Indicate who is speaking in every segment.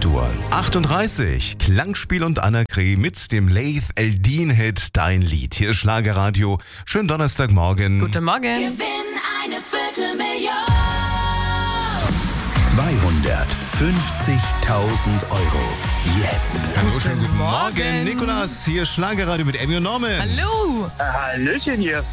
Speaker 1: Uhr. 38, Klangspiel und Annegret mit dem Laith Eldin-Hit Dein Lied. Hier ist Schlagerradio. Schönen Donnerstagmorgen.
Speaker 2: Guten Morgen.
Speaker 3: Gewinn eine Viertelmillion.
Speaker 4: 250.000 Euro. Jetzt.
Speaker 1: Hallo, schönen guten
Speaker 2: Morgen.
Speaker 1: Morgen. Nikolas, hier ist Schlagerradio mit Emmy und Norman.
Speaker 2: Hallo.
Speaker 5: Hallöchen hier.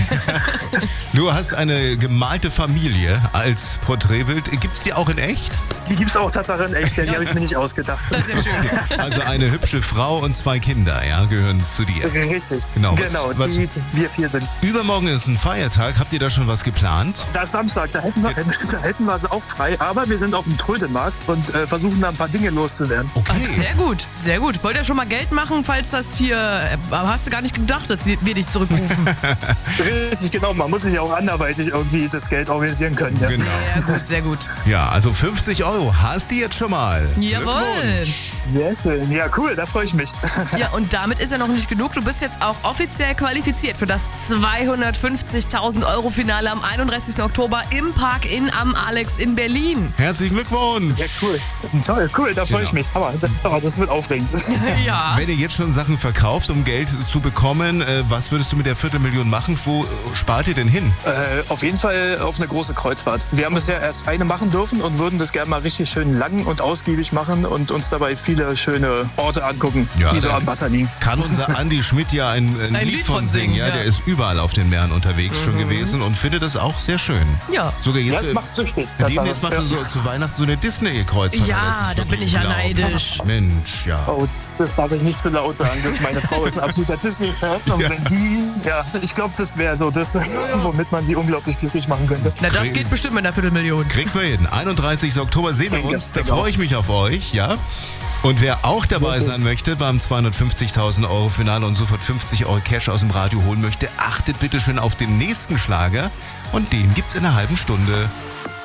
Speaker 1: Du hast eine gemalte Familie als Porträtbild. Gibt's die auch in echt?
Speaker 5: Die gibt's auch tatsächlich in echt, die habe ich mir nicht ausgedacht.
Speaker 2: Das ist ja schön.
Speaker 1: Also eine hübsche Frau und 2 Kinder, ja, gehören zu dir.
Speaker 5: Richtig.
Speaker 1: Genau.
Speaker 5: Genau, die wir 4 sind.
Speaker 1: Übermorgen ist ein Feiertag. Habt ihr da schon was geplant?
Speaker 5: Das ist Samstag, da hätten wir sie auch frei, aber wir sind auf dem Trödelmarkt und versuchen da ein paar Dinge loszuwerden.
Speaker 1: Okay.
Speaker 2: Sehr gut, sehr gut. Wollt ihr schon mal Geld machen, falls das hier... hast du gar nicht gedacht, dass wir dich zurückrufen?
Speaker 5: Richtig, genau. Man muss sich ja auch anderweitig irgendwie das Geld organisieren können. Ja.
Speaker 1: Genau.
Speaker 2: Sehr gut, sehr gut.
Speaker 1: Ja, also 50 Euro hast du jetzt schon mal.
Speaker 2: Jawohl.
Speaker 1: Glückwunsch.
Speaker 5: Sehr schön. Ja, cool, da freue ich mich.
Speaker 2: Ja, und damit ist ja noch nicht genug. Du bist jetzt auch offiziell qualifiziert für das 250.000 Euro Finale am 31. Oktober im Park Inn am Alex in Berlin.
Speaker 1: Herzlichen Glückwunsch.
Speaker 5: Ja, cool. Toll, cool, da freue ich mich. Aber das wird aufregend.
Speaker 2: Ja.
Speaker 1: Wenn ihr jetzt schon Sachen verkauft, um Geld zu bekommen, was würdest du mit der Viertelmillion machen? Wo spart ihr denn hin?
Speaker 5: Auf jeden Fall auf eine große Kreuzfahrt. Wir haben bisher erst eine machen dürfen und würden das gerne mal richtig schön lang und ausgiebig machen und uns dabei viele schöne Orte angucken,
Speaker 1: Ja,
Speaker 5: die so
Speaker 1: da
Speaker 5: am Wasser liegen.
Speaker 1: Kann unser Andi Schmidt ja ein Lied von singen. Ja,
Speaker 2: ja.
Speaker 1: der ist überall auf den Meeren unterwegs schon gewesen und findet das auch sehr schön.
Speaker 2: Ja.
Speaker 1: Sogar
Speaker 5: Ja,
Speaker 1: jetzt,
Speaker 5: das macht süchtig.
Speaker 1: demnächst macht er so zu Weihnachten so eine Disney-Kreuzfahrt.
Speaker 2: Ja,
Speaker 1: Das ist
Speaker 2: da
Speaker 1: wirklich
Speaker 2: bin ich ja
Speaker 1: unglaublich.
Speaker 2: neidisch.
Speaker 1: Mensch, ja.
Speaker 5: Oh, das darf ich nicht zu laut sagen. Meine Frau ist ein absoluter Disney-Fan. Und
Speaker 1: Ja.
Speaker 5: wenn ich glaube, das wäre so das, womit man sie unglaublich glücklich machen könnte.
Speaker 2: Na, das geht bestimmt mit einer Viertelmillion.
Speaker 1: Kriegt wir hin. 31. Oktober sehen wir
Speaker 5: Denke,
Speaker 1: uns. Da
Speaker 5: genau.
Speaker 1: freue ich mich auf euch, ja. Und wer auch dabei sein möchte beim 250.000 Euro Finale und sofort 50 Euro Cash aus dem Radio holen möchte, achtet bitte schön auf den nächsten Schlager. Und den gibt's in einer halben Stunde.